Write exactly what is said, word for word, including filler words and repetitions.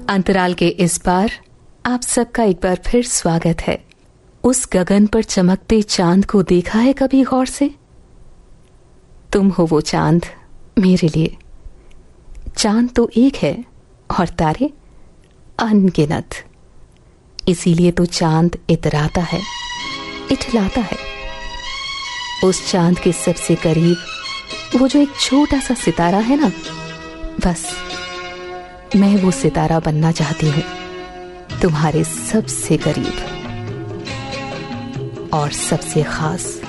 अंतराल के इस पार आप सबका एक बार फिर स्वागत है। उस गगन पर चमकते चांद को देखा है कभी गौर से? तुम हो वो चांद मेरे लिए। चांद तो एक है और तारे अनगिनत, इसीलिए तो चांद इतराता है, इठलाता है। उस चांद के सबसे करीब वो जो एक छोटा सा सितारा है ना, बस मैं वो सितारा बनना चाहती हूँ, तुम्हारे सबसे करीब और सबसे खास।